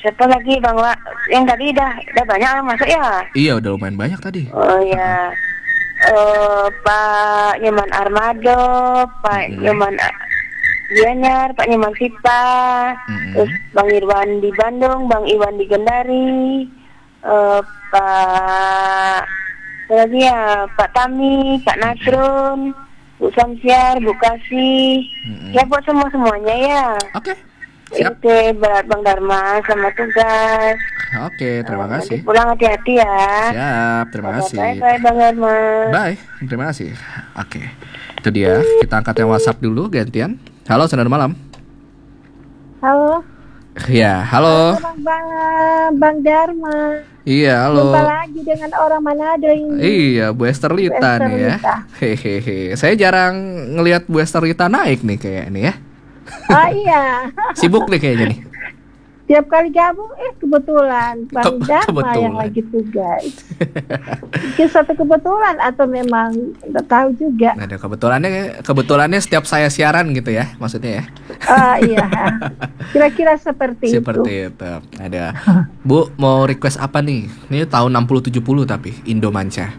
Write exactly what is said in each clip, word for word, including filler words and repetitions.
Siapa lagi Bang Wa? Yang tadi dah udah banyak yang masuk ya? Iya, udah lumayan banyak tadi. Oh ya. Uh, Pak Nyoman Armado, Pak Mm-mm. Nyoman Gianyar, Pak Nyoman Sipa, Mm-mm. terus Bang Irwan di Bandung, Bang Iwan di Kendari, uh, Pak apa lagi ya, Pak Tami, Pak Nasrun, Bu Samsiar, Bu Kasih, Mm-mm. ya buat semua semuanya ya. Oke, siap. Itu berat Bang Dharma, selamat tugas. Oke, terima Uh, kasih. nanti pulang hati-hati ya. Siap, terima Bye kasih. bye Bang Dharma. Bye, terima kasih. Oke, itu dia. Kita angkat yang WhatsApp dulu, gantian. Halo, selamat malam. Halo. Ya, halo. Halo Bang, Bang, Bang Dharma. Iya, halo. Jumpa lagi dengan orang Manado ini. Iya, Bu Esther Lita Bu Esther nih ya. Lita. Hehehe. Saya jarang ngelihat Bu Esther Lita naik nih kayak ini ya. Oh iya. Sibuk nih kayaknya nih. Tiap kali gabung, eh kebetulan Bang Ke- Dharma kebetulan. yang lagi tugas. Mungkin satu kebetulan atau memang nggak tahu juga. Nah, ada kebetulannya kebetulannya setiap saya siaran gitu ya, maksudnya ya. Ah iya. Kira-kira seperti, Seperti itu. itu. Ada. Bu, mau request apa nih? Ini tahun enam puluh tujuh puluh tapi Indo Manca.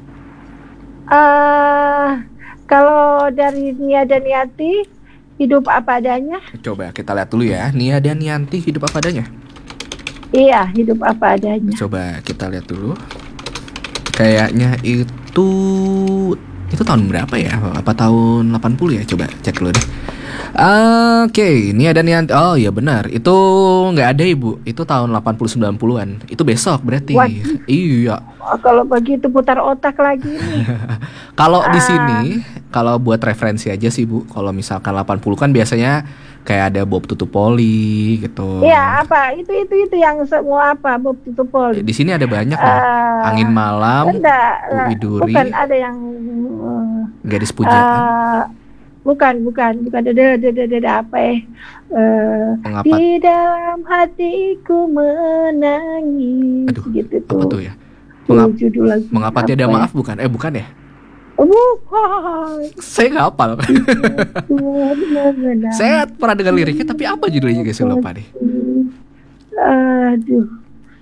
Ah, kalau dari Nia dan Yati, hidup apa adanya? Coba kita lihat dulu ya. Nia dan Yanti hidup apa adanya? Iya, hidup apa adanya. Coba kita lihat dulu. Kayaknya itu itu tahun berapa ya? Apa tahun delapan puluh ya? Coba cek dulu deh. Oke, Nia dan Yanti. Oh iya benar. Itu nggak ada Ibu. Itu tahun delapan puluh sembilan puluhan. Itu besok berarti. Waduh. Iya. Oh, kalau begitu putar otak lagi nih. Kalau di Ah. sini, kalau buat referensi aja sih Bu, kalau misalkan delapan puluh kan biasanya kayak ada Bob Tutupoli gitu. Iya, apa? Itu itu itu yang semua apa? Bob Tutupoli. Di sini ada banyak nih. Ah, Angin Malam, Enggak, Uwi Duri, bukan ada yang Gadis Pujaan. eh, bukan, bukan, bukan ada ada ada, ada apa ya? Eh, Mengapa? di dalam hatiku menangis Aduh, gitu apa tuh. tuh ya? Tuh Mengap- judul lagu Mengapa apa Tiada ya? Maaf bukan? Eh bukan ya? Oh, bukan. Saya nggak hafal. Saya pernah dengar liriknya tapi apa judulnya guys? Saya lupa nih. Aduh.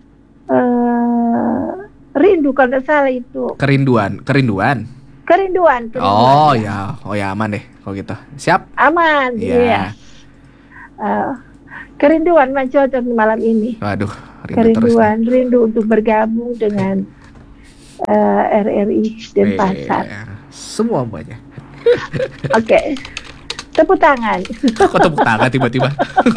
Eh, rindu kalau tidak salah itu. Kerinduan, kerinduan. Kerinduan. kerinduan. Oh ya, oh ya aman deh kalau gitu. Siap? Aman. Iya. Iya. Eh, kerinduan mencocok di malam ini. Waduh, rindu terus. nih. Kerinduan, rindu untuk bergabung dengan eh, R R I Denpasar. Eh, semua semuanya. Oke. Tepuk tangan. Kok tepuk tangan tiba-tiba?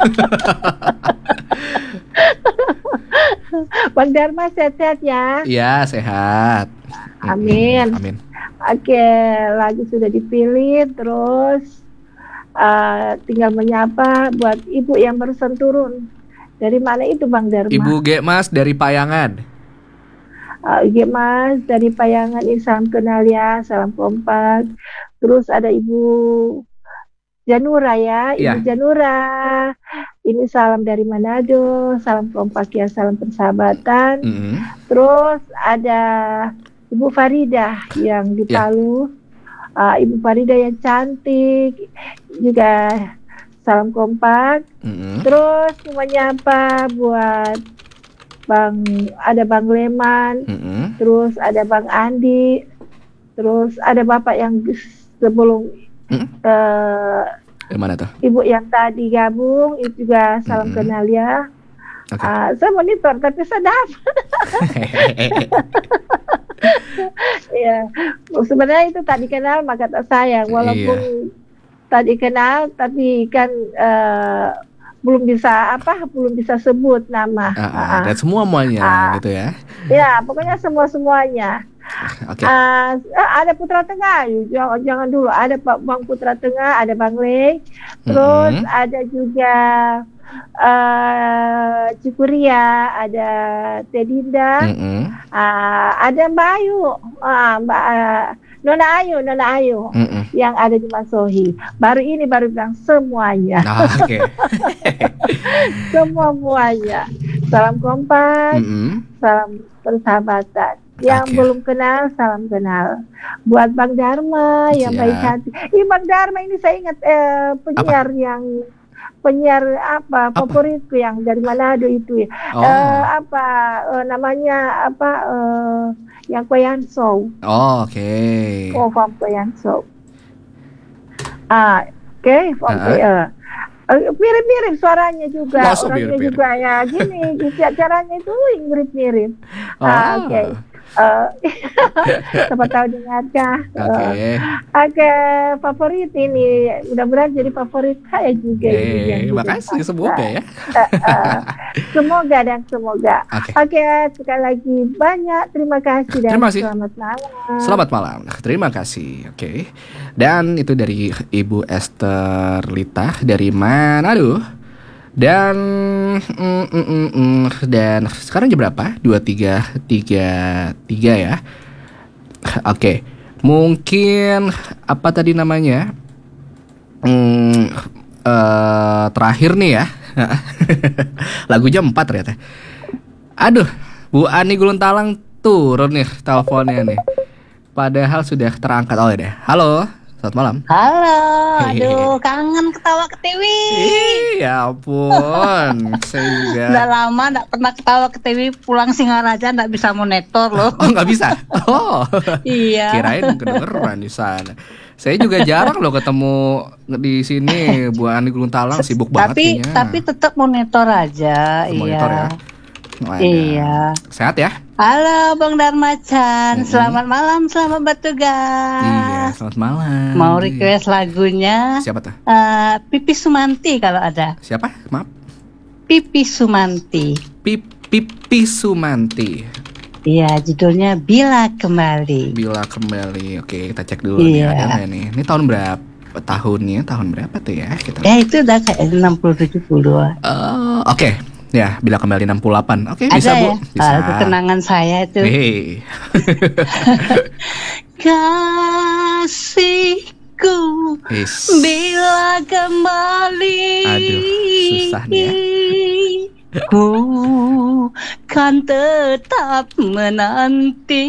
Bang Dharma sehat-sehat ya. Iya, sehat. Amin. Amin. Oke, lagu sudah dipilih, terus uh, tinggal menyapa buat ibu yang barusan turun. Dari mana itu Bang Dharma? Ibu G Mas dari Payangan. Uh, Ibu Mas dari Payangan, ini salam kenal ya, salam kompak. Terus ada Ibu Janura ya, Ibu Iya. Janura. Ini salam dari Manado, salam kompak ya, salam persahabatan. Mm-mm. Terus ada Ibu Farida yang di Ya. Palu. Uh, Ibu Farida yang cantik, juga salam kompak. Mm-mm. Terus menyapa buat Bang, ada Bang Leman, Mm-mm. terus ada Bang Andi, terus ada Bapak yang sebelum Mm. eh, Di mana tuh? Ibu yang tadi gabung, itu juga salam Mm-mm. kenal ya. Oke. Ah, saya monitor tapi saya dapat. Ya, sebenarnya itu tadi kenal maka tak sayang, walaupun tadi kenal tapi kan eh, belum bisa apa, belum bisa sebut nama. Ah, ah, Ah, dan semua semuanya Ah. gitu ya. ya, pokoknya semua semuanya. Oke. Ah, ada Putra Tengah, jangan, jangan dulu. Ada Pak Bang Putra Tengah, ada Bang Leng, terus Mm-mm. ada juga eh Cikuria, ada Tedinda, Mm-mm. ah, ada Mbak Ayu, ah, Mbak ah, Nona Ayu, Nona Ayu Mm-mm. yang ada di Masohi. Baru ini baru bilang semuanya, Nah, oke. semua semuanya. Salam kompak, Mm-mm. salam persahabatan. Yang Oke. belum kenal, salam kenal. Buat Bang Dharma yang Siap. baik hati. Ih, Bang Dharma ini saya ingat eh, penyiar yang penyiar apa, Apa? favoritku yang dari Manado itu ya. Oh. Eh, apa eh, namanya apa eh, yang Koyan Show. Oh, oke. Oh, Fam Koyan Show. Ah, oke, okay, Fam Ah. eh, eh, mirip-mirip suaranya juga, Masa orangnya mirip-mirip? juga ya gini, gitu, caranya itu mirip-mirip. Oh. Ah, oke. Eh, siapa tahu dengarkah. Oke. Eh, Oke, favorit ini mudah-mudahan jadi favorit saya juga. ini yang Eh, di makasih depan. semoga ya. Eh, eh, semoga dan semoga. Oke. Oke, sekali lagi banyak terima kasih dan Terima kasih. selamat malam. Selamat malam. Terima kasih. Oke. Dan itu dari Ibu Esther Lita dari Manado. Dan mm, mm, mm, mm, dan sekarang jam berapa? dua tiga tiga tiga ya. Oke. Mungkin apa tadi namanya? Hmm, eh, terakhir nih ya. Lagunya empat ternyata. Aduh, Bu Ani Guluntalang turun nih teleponnya nih. Padahal sudah terangkat. Oh ya deh. Halo, selamat malam. Halo, Hehehe. aduh kangen ketawa ketiwi. Ih, ya ampun. Saya juga. Udah lama nggak pernah ketawa ketiwi, pulang Singaraja nggak bisa monitor loh. Oh, nggak bisa. Oh. Iya. Kirain kedengeran di sana. Saya juga jarang loh ketemu di sini. Bu Ani Guluntalang sibuk banget Tapi kayaknya. tapi tetap monitor aja. Tetap Iya. monitor ya. Wadah. Iya. Sehat ya? Halo Bang Darmacan, Mm-mm. selamat malam, selamat Iya, bertugas. selamat malam. Mau request lagunya Siapa tuh? eh, Pipi Sumanti kalau ada. Siapa? Maaf. Pipi Sumanti. Pip Pipi Sumanti. Iya, judulnya Bila Kembali. Bila kembali. Oke, kita cek dulu Iya. nih ada nggak nih. Ini tahun berapa tahunnya? Tahun berapa tuh ya? Kita. Ya itu udah kayak enam puluh tujuh puluh. Oh, oke. Ya, bila kembali enam puluh delapan. Oke, Ada bisa, Bu. ya? Bisa. Ah, itu kenangan saya itu. Hei. Kasihku Is. bila kembali. Aduh, susah nih ya. Ku kan tetap menanti.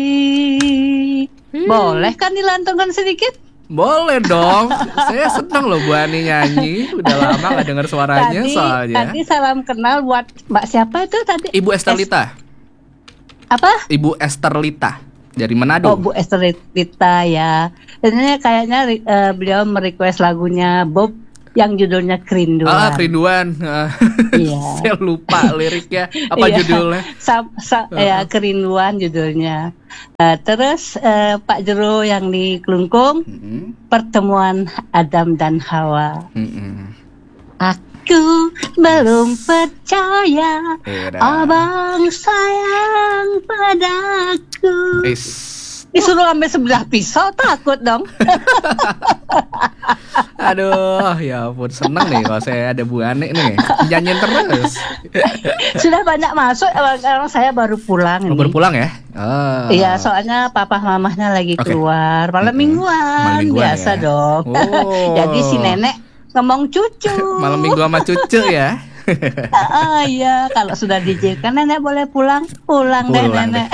Boleh kan dilantunkan sedikit? Boleh dong. Saya senang loh Bu Ani nyanyi. Udah lama gak dengar suaranya Tadi, soalnya. tadi salam kenal buat Mbak siapa itu tadi? Ibu Esther Es- Lita. Apa? Ibu Esther Lita dari Manado. Oh, Bu Esther Lita ya. Ini kayaknya eh, beliau merequest lagunya Bob yang judulnya Kerinduan. Ah, kerinduan. Ah, Iya. Saya lupa liriknya. Apa Iya. judulnya? Sa- sa- ya, Kerinduan judulnya. Eh, terus eh, Pak Jero yang di Kelungkung, Mm-mm, Pertemuan Adam dan Hawa. mm-mm. Aku belum percaya Eh, dah. abang sayang padaku. Is. Disuruh ambil sebelah pisau, takut dong. Aduh, ya ampun, seneng nih kalau saya ada Bu Ani nih nyanyiin terus. Sudah banyak masuk, orang saya baru pulang Oh, ini. baru pulang ya? Oh. Iya, soalnya papa mamahnya lagi Oke. keluar malam Mm-mm. mingguan, Malam mingguan biasa ya. dong. Oh. Jadi si nenek ngomong cucu. Malam minggu sama cucu ya. Ah, iya, kalau sudah diizinkan nenek boleh pulang, pulang, deh Pulang nenek.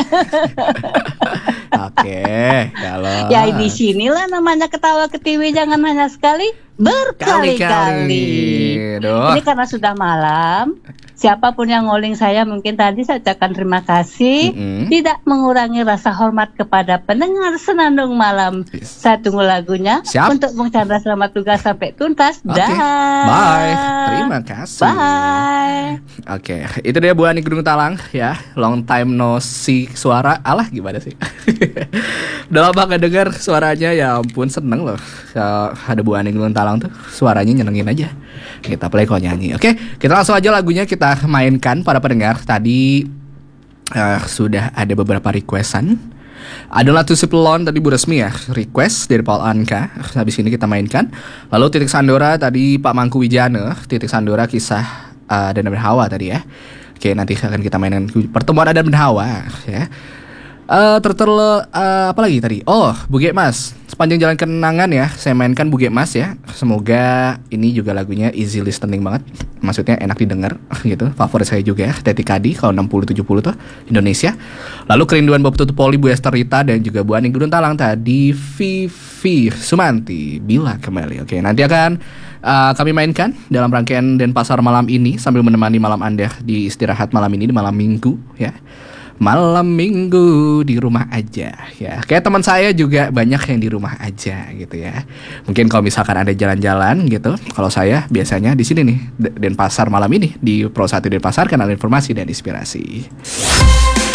Oke, kalau Ya di sinilah namanya ketawa ketiwi, jangan hanya sekali, berkali-kali. kali-kali. Duh. Ini karena sudah malam, siapapun yang ngoling saya mungkin tadi saya ucapkan terima kasih. Mm-mm. Tidak mengurangi rasa hormat kepada pendengar Senandung Malam. Yes. Saya tunggu lagunya. Siap. Untuk Bung Chandra selamat tugas sampai tuntas. Oke. Dah. Bye. Terima kasih. Bye. Oke, itu dia Bu Ani Gunung Talang ya. Long time no see suara. Alah gimana sih? Udah lama gak denger suaranya, ya ampun seneng loh. Kalau ada Bu Ani Gunung Talang tuh suaranya nyenengin aja. Kita play kalau nyanyi. Oke, kita langsung aja lagunya kita mainkan para pendengar. Tadi eh, sudah ada beberapa requestan. Adalah To Sipelon tadi Bu Resmi ya, request dari Paul Anka. Habis ini kita mainkan. Lalu Titik Sandora tadi Pak Mangku Wijana. Titik Sandora kisah uh, Adam dan Hawa tadi ya. Oke, nanti akan kita mainkan pertemuan Adam dan Hawa ya. Uh, tertel uh, apa lagi tadi? Oh, Bu Ge Mas, sepanjang jalan kenangan ya, saya mainkan Buge Mas ya. Semoga ini juga lagunya easy listening banget. Maksudnya enak didengar gitu. Favorit saya juga ya, Teti Kadi kalau enam puluh tujuh puluh tuh Indonesia. Lalu Kerinduan Bob Tutu Poli, Bu Esther Rita dan juga Bu Aning Gurun Talang tadi Vivi Sumanti Bila Kembali. Oke, nanti akan uh, kami mainkan dalam rangkaian Denpasar malam ini sambil menemani malam Anda di istirahat malam ini di malam Minggu ya. Malam Minggu di rumah aja ya. Kayak teman saya juga banyak yang di rumah aja gitu ya. Mungkin kalau misalkan ada jalan-jalan gitu. Kalau saya biasanya di sini nih, Denpasar malam ini di Pro satu Denpasar, kanal informasi dan inspirasi.